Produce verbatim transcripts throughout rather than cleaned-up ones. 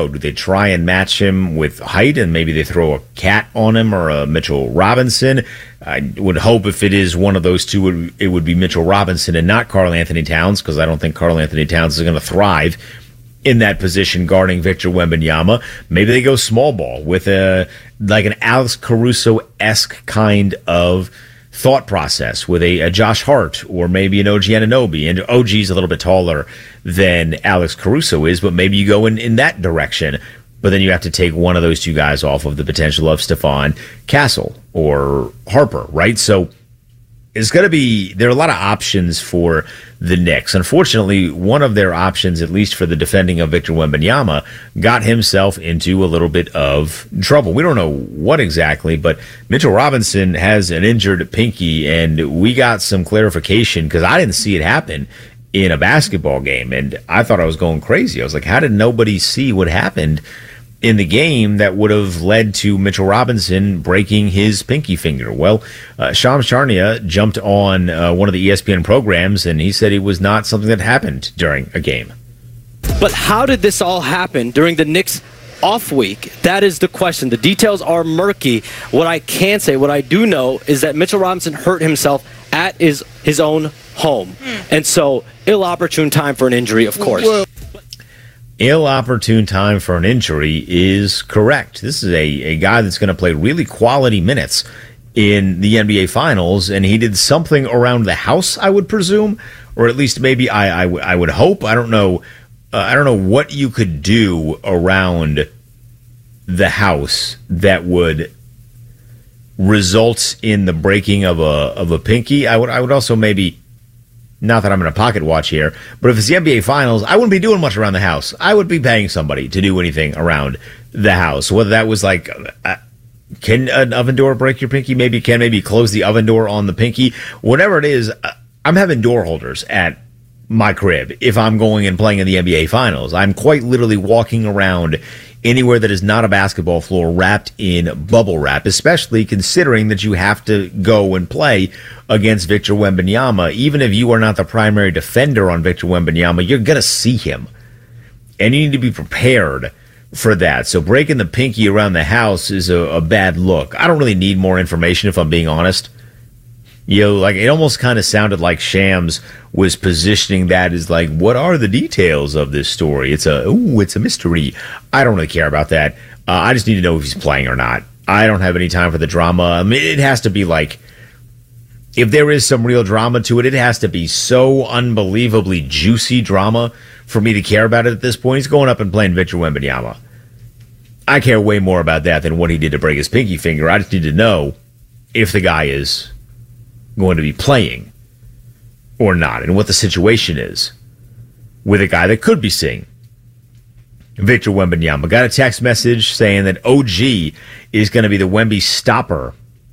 go? Do they try and match him with height and maybe they throw a Cat on him or a Mitchell Robinson? I would hope if it is one of those two, it would be Mitchell Robinson and not Karl Anthony Towns, because I don't think Karl Anthony Towns is going to thrive in that position guarding Victor Wembanyama. Maybe they go small ball with a like an Alex Caruso-esque kind of thought process with a, a Josh Hart or maybe an O G Anunoby. And O G's a little bit taller than Alex Caruso is, but maybe you go in, in that direction. But then you have to take one of those two guys off of the potential of Stephon Castle or Harper, right? So it's going to be, there are a lot of options for the Knicks. Unfortunately, one of their options, at least for the defending of Victor Wembanyama, got himself into a little bit of trouble. We don't know what exactly, but Mitchell Robinson has an injured pinky, and we got some clarification because I didn't see it happen in a basketball game, and I thought I was going crazy. I was like, how did nobody see what happened in the game that would have led to Mitchell Robinson breaking his pinky finger? Well, uh, Shams Charania jumped on uh, one of the E S P N programs, and he said it was not something that happened during a game. But how did this all happen during the Knicks off week? That is the question. The details are murky. What I can say, what I do know, is that Mitchell Robinson hurt himself at his, his own home. Mm. And so, ill-opportune time for an injury, of course. Well, Ill-opportune time for an injury is correct. This is a, a guy that's going to play really quality minutes in the N B A Finals, and he did something around the house, I would presume, or at least maybe I, I, w- I would hope. I don't know. Uh, I don't know what you could do around the house that would result in the breaking of a of a pinky. I would I would also maybe. Not that I'm in a pocket watch here, but if it's the N B A Finals, I wouldn't be doing much around the house. I would be paying somebody to do anything around the house. Whether that was like, uh, can an oven door break your pinky? Maybe can maybe close the oven door on the pinky. Whatever it is, uh, I'm having door holders at my crib if I'm going and playing in the N B A Finals. I'm quite literally walking around anywhere that is not a basketball floor wrapped in bubble wrap, especially considering that you have to go and play against Victor Wembanyama. Even if you are not the primary defender on Victor Wembanyama, you're going to see him. And you need to be prepared for that. So breaking the pinky around the house is a, a bad look. I don't really need more information if I'm being honest. You know, like it almost kind of sounded like Shams was positioning that as like, what are the details of this story? It's a, ooh, it's a mystery. I don't really care about that. Uh, I just need to know if he's playing or not. I don't have any time for the drama. I mean, it has to be like, if there is some real drama to it, it has to be so unbelievably juicy drama for me to care about it at this point. He's going up and playing Victor Wembanyama. I care way more about that than what he did to break his pinky finger. I just need to know if the guy is going to be playing or not, and what the situation is with a guy that could be seeing Victor Wembanyama. Got a text message saying that O G is going to be the Wemby stopper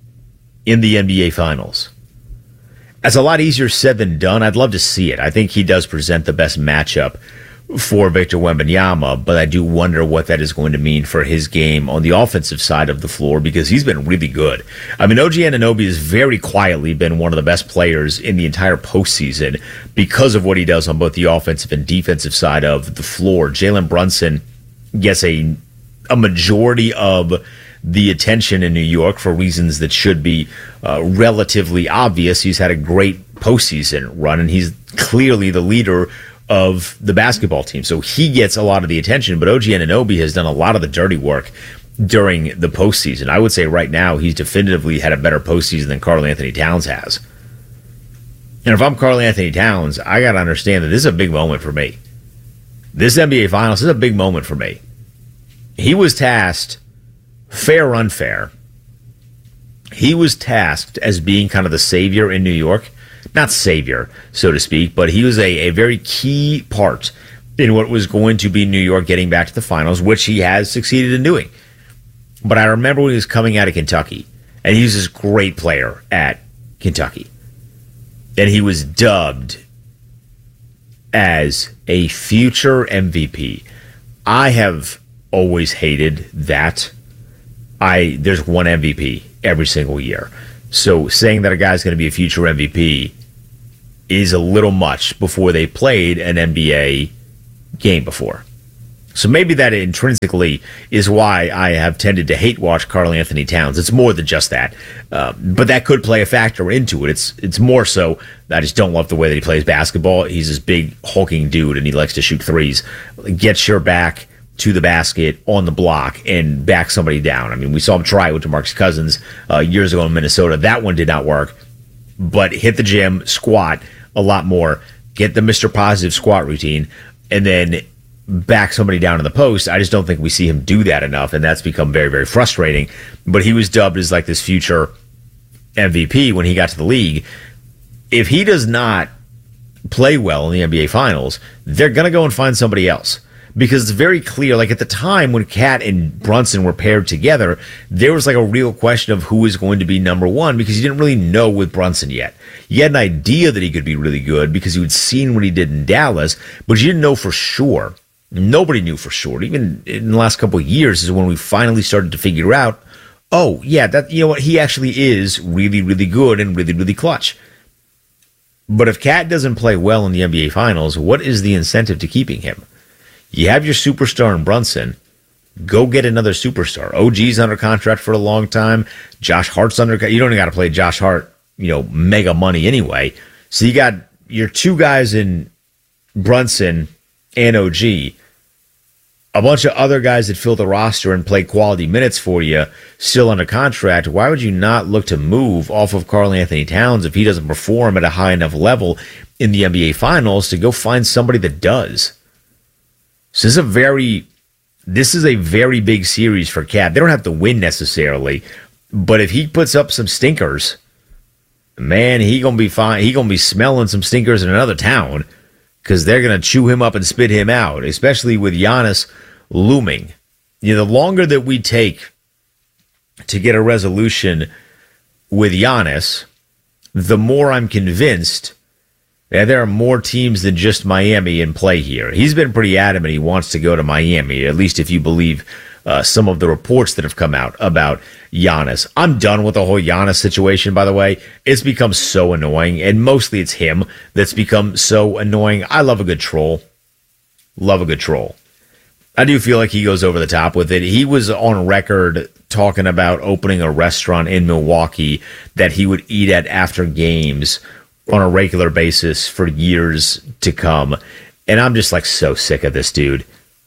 in the N B A Finals. That's a lot easier said than done. I'd love to see it. I think he does present the best matchup for Victor Wembanyama, but I do wonder what that is going to mean for his game on the offensive side of the floor, because he's been really good. I mean, O G Anunoby has very quietly been one of the best players in the entire postseason because of what he does on both the offensive and defensive side of the floor. Jalen Brunson gets a a majority of the attention in New York for reasons that should be uh, relatively obvious. He's had a great postseason run, and he's clearly the leader of the basketball team. So he gets a lot of the attention, but O G Anunoby has done a lot of the dirty work during the postseason. I would say right now he's definitively had a better postseason than Karl Anthony Towns has. And if I'm Karl Anthony Towns, I got to understand that this is a big moment for me. This N B A Finals is a big moment for me. He was tasked, fair or unfair, he was tasked as being kind of the savior in New York. Not savior, so to speak, but he was a, a very key part in what was going to be New York getting back to the finals, which he has succeeded in doing. But I remember when he was coming out of Kentucky, and he was this great player at Kentucky, and he was dubbed as a future M V P. I have always hated that. I there's one M V P every single year. So saying that a guy's going to be a future M V P is a little much before they played an N B A game before. So maybe that intrinsically is why I have tended to hate watch Karl Anthony Towns. It's more than just that, uh, but that could play a factor into it. It's it's more so that I just don't love the way that he plays basketball. He's this big hulking dude, and he likes to shoot threes. Get your back to the basket on the block and back somebody down. I mean, we saw him try it with DeMarcus Cousins uh, years ago in Minnesota. That one did not work, but hit the gym, squat a lot more, get the Mister Positive squat routine, and then back somebody down in the post. I just don't think we see him do that enough, and that's become very, very frustrating. But he was dubbed as like this future M V P when he got to the league. If he does not play well in the N B A Finals, they're going to go and find somebody else. Because it's very clear, like at the time when Cat and Brunson were paired together, there was like a real question of who was going to be number one because you didn't really know with Brunson yet. You had an idea that he could be really good because you had seen what he did in Dallas, but you didn't know for sure. Nobody knew for sure. Even in the last couple of years is when we finally started to figure out, oh, yeah, that you know what, he actually is really, really good and really, really clutch. But if Cat doesn't play well in the N B A Finals, what is the incentive to keeping him? You have your superstar in Brunson. Go get another superstar. O G's under contract for a long time. Josh Hart's under. You don't even got to play Josh Hart, you know, mega money anyway. So you got your two guys in Brunson and O G. A bunch of other guys that fill the roster and play quality minutes for you, still under contract. Why would you not look to move off of Karl Anthony Towns if he doesn't perform at a high enough level in the N B A Finals to go find somebody that does? So this is a very, this is a very big series for Cat. They don't have to win necessarily, but if he puts up some stinkers, man, he gonna be fine. He gonna be smelling some stinkers in another town because they're gonna chew him up and spit him out. Especially with Giannis looming. You know, the longer that we take to get a resolution with Giannis, the more I'm convinced. Yeah, there are more teams than just Miami in play here. He's been pretty adamant he wants to go to Miami, at least if you believe uh, some of the reports that have come out about Giannis. I'm done with the whole Giannis situation, by the way. It's become so annoying, and mostly it's him that's become so annoying. I love a good troll. Love a good troll. I do feel like he goes over the top with it. He was on record talking about opening a restaurant in Milwaukee that he would eat at after games on a regular basis for years to come. And I'm just like so sick of this dude.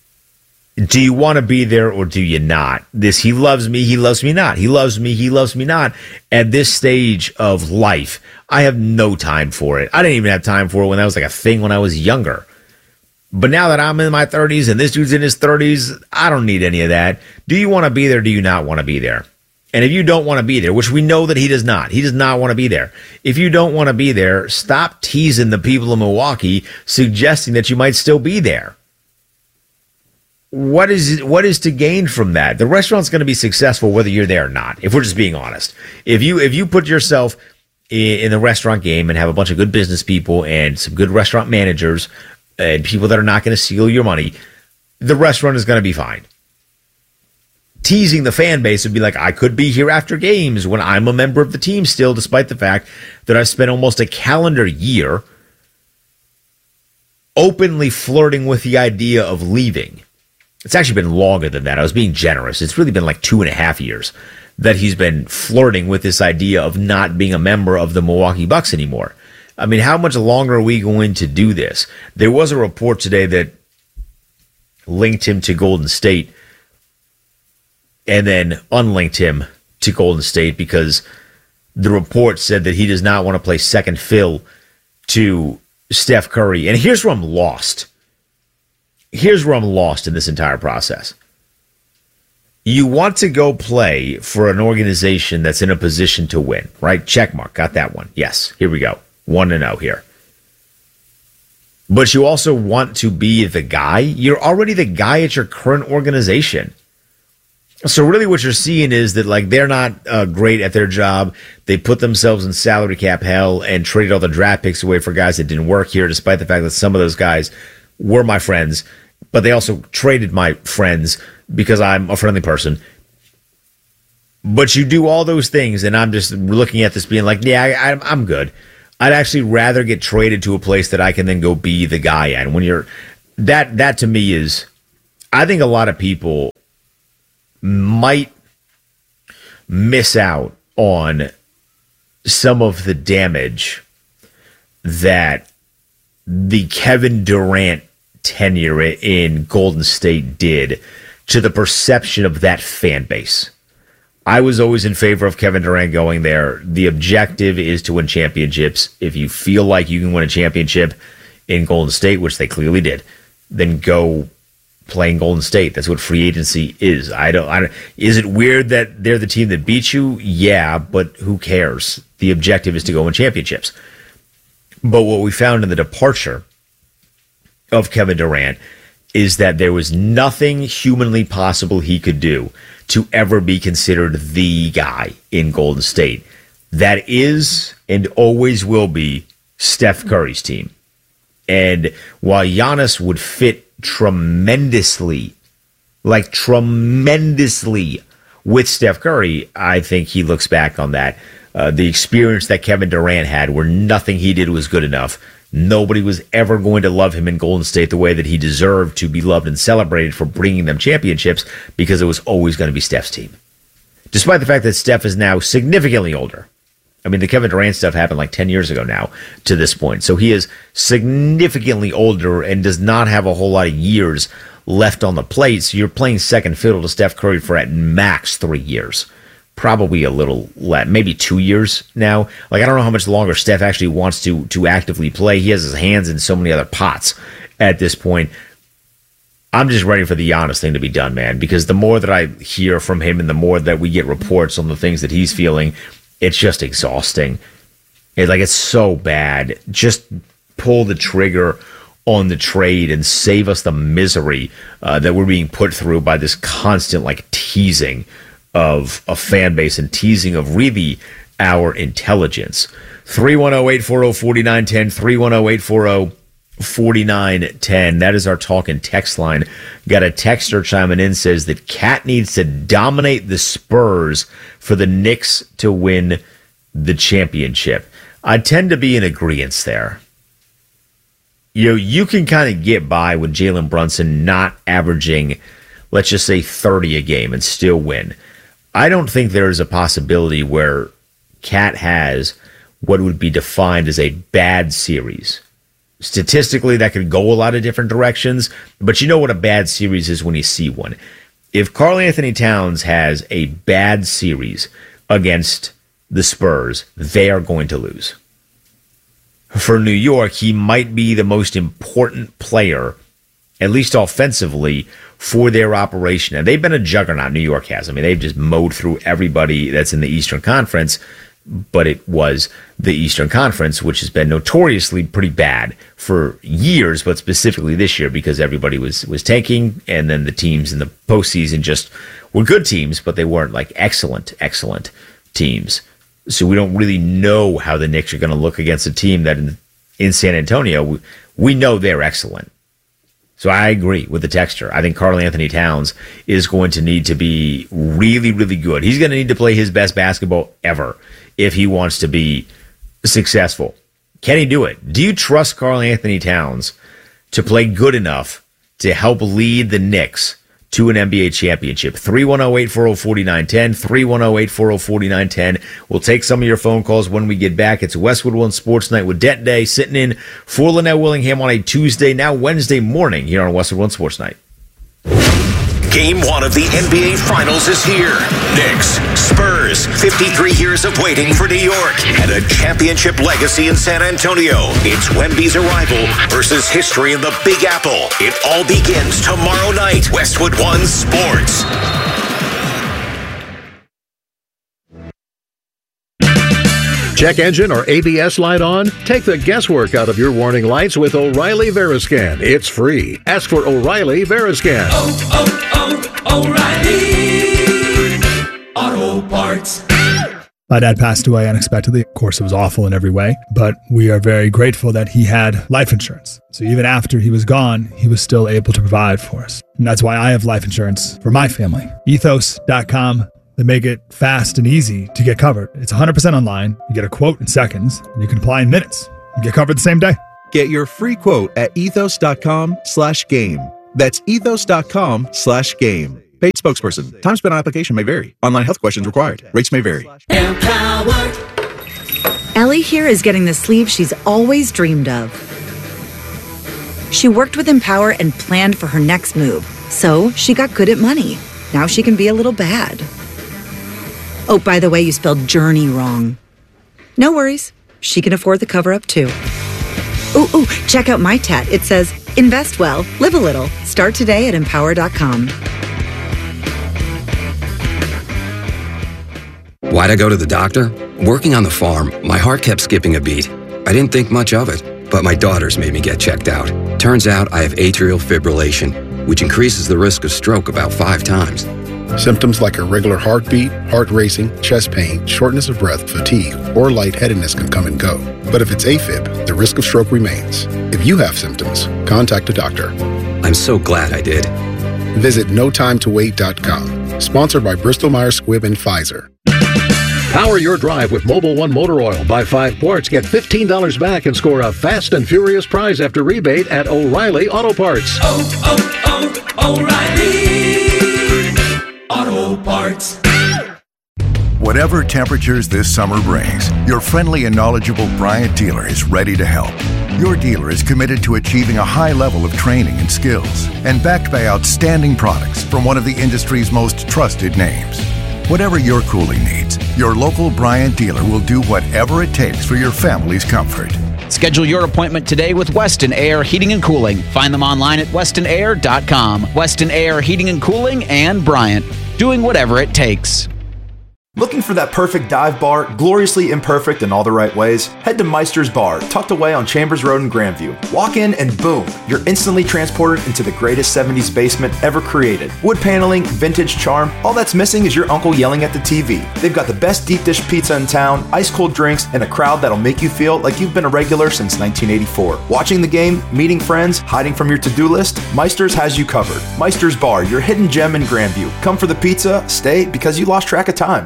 Do you want to be there or do you not? This, he loves me, he loves me not. He loves me, he loves me not. At this stage of life, I have no time for it. I didn't even have time for it when that was like a thing when I was younger. But now that I'm in my thirties and this dude's in his thirties, I don't need any of that. Do you want to be there? Do you not want to be there? And if you don't want to be there, which we know that he does not, he does not want to be there. If you don't want to be there, stop teasing the people of Milwaukee, suggesting that you might still be there. What is what is to gain from that? The restaurant's going to be successful whether you're there or not, if we're just being honest. If you if you put yourself in, in the restaurant game and have a bunch of good business people and some good restaurant managers and people that are not going to steal your money, the restaurant is going to be fine. Teasing the fan base would be like, I could be here after games when I'm a member of the team still, despite the fact that I've spent almost a calendar year openly flirting with the idea of leaving. It's actually been longer than that. I was being generous. It's really been like two and a half years that he's been flirting with this idea of not being a member of the Milwaukee Bucks anymore. I mean, how much longer are we going to do this? There was a report today that linked him to Golden State and then unlinked him to Golden State because the report said that he does not want to play second fill to Steph Curry. And here's where I'm lost. Here's where I'm lost in this entire process. You want to go play for an organization that's in a position to win, right? Check mark. Got that one. Yes. Here we go. one to oh here. But you also want to be the guy. You're already the guy at your current organization. So really what you're seeing is that like they're not uh, great at their job. They put themselves in salary cap hell and traded all the draft picks away for guys that didn't work here, despite the fact that some of those guys were my friends. But they also traded my friends because I'm a friendly person. But you do all those things, and I'm just looking at this being like, yeah, I, I'm good. I'd actually rather get traded to a place that I can then go be the guy at. And when you're that, that to me is I think a lot of people might miss out on some of the damage that the Kevin Durant tenure in Golden State did to the perception of that fan base. I was always in favor of Kevin Durant going there. The objective is to win championships. If you feel like you can win a championship in Golden State, which they clearly did, then go play in Golden State. That's what free agency is. I don't, I don't. Is it weird that they're the team that beat you? Yeah, but who cares? The objective is to go win championships. But what we found in the departure of Kevin Durant is that there was nothing humanly possible he could do to ever be considered the guy in Golden State. That is and always will be Steph Curry's team. And while Giannis would fit tremendously, like tremendously with Steph Curry, I think he looks back on that. Uh, the experience that Kevin Durant had where nothing he did was good enough. Nobody was ever going to love him in Golden State the way that he deserved to be loved and celebrated for bringing them championships, because it was always going to be Steph's team. Despite the fact that Steph is now significantly older. I mean, the Kevin Durant stuff happened like ten years ago now to this point. So he is significantly older and does not have a whole lot of years left on the plate. So you're playing second fiddle to Steph Curry for at max three years. Probably a little less, maybe two years now. Like, I don't know how much longer Steph actually wants to to actively play. He has his hands in so many other pots at this point. I'm just ready for the Giannis thing to be done, man, because the more that I hear from him and the more that we get reports on the things that he's feeling, it's just exhausting. It's like, it's so bad. Just pull the trigger on the trade and save us the misery uh, that we're being put through by this constant, like, teasing of a fan base and teasing of really our intelligence. three one zero, eight four zero, four nine one zero, three one zero, eight four zero, four nine one zero. That is our talk and text line. Got a texter chiming in, says that Cat needs to dominate the Spurs for the Knicks to win the championship. I tend to be in agreement there. You know, you can kind of get by with Jalen Brunson not averaging, let's just say, thirty a game and still win. I don't think there is a possibility where Cat has what would be defined as a bad series. Statistically, that could go a lot of different directions, but you know what a bad series is when you see one. If Karl Anthony Towns has a bad series against the Spurs, they are going to lose. For New York, he might be the most important player, at least offensively, for their operation. And they've been a juggernaut, New York has. I mean, they've just mowed through everybody that's in the Eastern Conference, but it was the Eastern Conference, which has been notoriously pretty bad for years, but specifically this year because everybody was, was tanking, and then the teams in the postseason just were good teams, but they weren't like excellent, excellent teams. So we don't really know how the Knicks are going to look against a team that in, in San Antonio, we, we know they're excellent. So I agree with the texter. I think Karl Anthony Towns is going to need to be really, really good. He's going to need to play his best basketball ever if he wants to be successful. Can he do it? Do you trust Karl Anthony Towns to play good enough to help lead the Knicks to an N B A championship? three one zero, eight four zero, four nine one zero, three one zero, eight four zero, four nine one zero. We'll take some of your phone calls when we get back. It's Westwood One Sports Night with Dent Day, sitting in for Linnell Willingham on a Tuesday, now Wednesday morning here on Westwood One Sports Night. Game one of the N B A Finals is here. Knicks, Spurs, fifty-three years of waiting for New York and a championship legacy in San Antonio. It's Wemby's arrival versus history in the Big Apple. It all begins tomorrow night. Westwood One Sports. Check engine or A B S light on? Take the guesswork out of your warning lights with O'Reilly Veriscan. It's free. Ask for O'Reilly Veriscan. Oh, oh, oh, O'Reilly Auto Parts. My dad passed away unexpectedly. Of course, it was awful in every way, but we are very grateful that he had life insurance. So even after he was gone, he was still able to provide for us. And that's why I have life insurance for my family. ethos dot com. They make it fast and easy to get covered. It's one hundred percent online. You get a quote in seconds, and you can apply in minutes. You get covered the same day. Get your free quote at ethos dot com slash game. That's ethos.com slash game. Paid spokesperson. Time spent on application may vary. Online health questions required. Rates may vary. Empowered. Ellie here is getting the sleeve she's always dreamed of. She worked with Empower and planned for her next move, so she got good at money. Now she can be a little bad. Oh, by the way, you spelled journey wrong. No worries. She can afford the cover-up, too. Ooh, ooh, check out my tat. It says, invest well, live a little. Start today at empower dot com. Why'd I go to the doctor? Working on the farm, my heart kept skipping a beat. I didn't think much of it, but my daughters made me get checked out. Turns out I have atrial fibrillation, which increases the risk of stroke about five times. Symptoms like irregular heartbeat, heart racing, chest pain, shortness of breath, fatigue, or lightheadedness can come and go. But if it's AFib, the risk of stroke remains. If you have symptoms, contact a doctor. I'm so glad I did. Visit no time to wait dot com. Sponsored by Bristol Myers Squibb and Pfizer. Power your drive with Mobil one Motor Oil. Buy five quarts, get fifteen dollars back, and score a fast and furious prize after rebate at O'Reilly Auto Parts. Oh, oh, oh, O'Reilly Auto Parts. Whatever temperatures this summer brings, your friendly and knowledgeable Bryant dealer is ready to help. Your dealer is committed to achieving a high level of training and skills, and backed by outstanding products from one of the industry's most trusted names. Whatever your cooling needs, your local Bryant dealer will do whatever it takes for your family's comfort. Schedule your appointment today with Weston Air Heating and Cooling. Find them online at weston air dot com. Weston Air Heating and Cooling and Bryant, doing whatever it takes. Looking for that perfect dive bar, gloriously imperfect in all the right ways? Head to Meister's Bar, tucked away on Chambers Road in Grandview. Walk in and boom, you're instantly transported into the greatest seventies basement ever created. Wood paneling, vintage charm, all that's missing is your uncle yelling at the T V. They've got the best deep dish pizza in town, ice cold drinks, and a crowd that'll make you feel like you've been a regular since nineteen eighty-four. Watching the game, meeting friends, hiding from your to-do list, Meister's has you covered. Meister's Bar, your hidden gem in Grandview. Come for the pizza, stay because you lost track of time.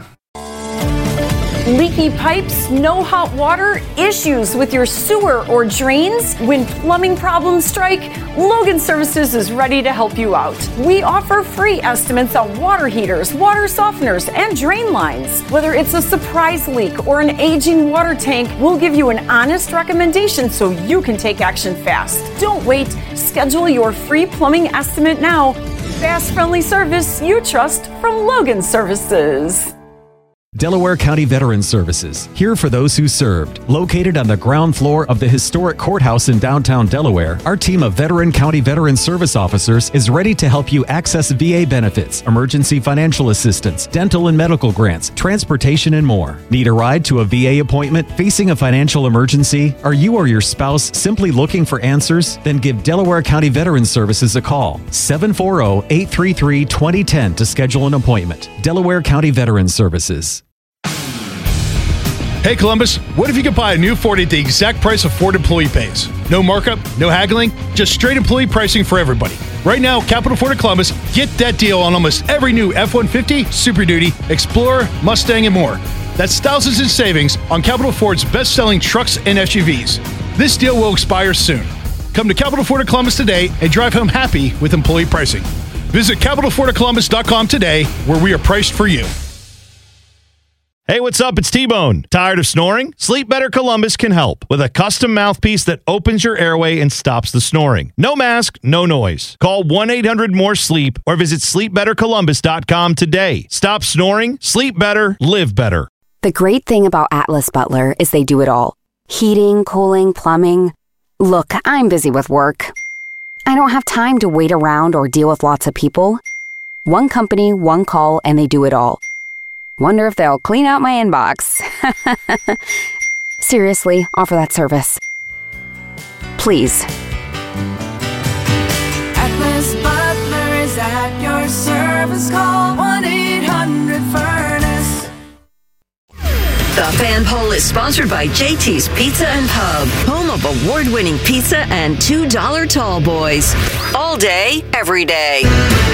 Leaky pipes, no hot water, issues with your sewer or drains? When plumbing problems strike, Logan Services is ready to help you out. We offer free estimates on water heaters, water softeners, and drain lines. Whether it's a surprise leak or an aging water tank, we'll give you an honest recommendation so you can take action fast. Don't wait. Schedule your free plumbing estimate now. Fast, friendly service you trust from Logan Services. Delaware County Veterans Services, here for those who served. Located on the ground floor of the historic courthouse in downtown Delaware, our team of veteran county veteran service officers is ready to help you access V A benefits, emergency financial assistance, dental and medical grants, transportation, and more. Need a ride to a V A appointment? Facing a financial emergency? Are you or your spouse simply looking for answers? Then give Delaware County Veterans Services a call. seven four zero, eight three three, two zero one zero to schedule an appointment. Delaware County Veterans Services. Hey Columbus, what if you could buy a new Ford at the exact price of Ford employee pays? No markup, no haggling, just straight employee pricing for everybody. Right now, Capital Ford of Columbus, get that deal on almost every new F one fifty, Super Duty, Explorer, Mustang, and more. That's thousands in savings on Capital Ford's best-selling trucks and S U Vs. This deal will expire soon. Come to Capital Ford of Columbus today and drive home happy with employee pricing. Visit capital ford of columbus dot com today, where we are priced for you. Hey, what's up? It's T-Bone. Tired of snoring? Sleep Better Columbus can help with a custom mouthpiece that opens your airway and stops the snoring. No mask, no noise. Call one eight hundred more sleep or visit sleep better columbus dot com today. Stop snoring, sleep better, live better. The great thing about Atlas Butler is they do it all. Heating, cooling, plumbing. Look, I'm busy with work. I don't have time to wait around or deal with lots of people. One company, one call, and they do it all. Wonder if they'll clean out my inbox. Seriously, offer that service. Please. Atlas Butler is at your service. Call one eight hundred furnace. The Fan Poll is sponsored by J T's Pizza and Pub, home of award-winning pizza and two dollar tall boys. All day, every day.